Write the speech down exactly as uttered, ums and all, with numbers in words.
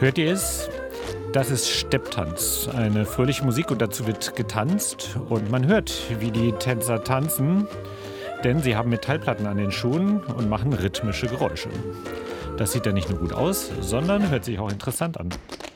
Hört ihr es? Das ist Stepptanz, eine fröhliche Musik und dazu wird getanzt und man hört, wie die Tänzer tanzen, denn sie haben Metallplatten an den Schuhen und machen rhythmische Geräusche. Das sieht ja nicht nur gut aus, sondern hört sich auch interessant an.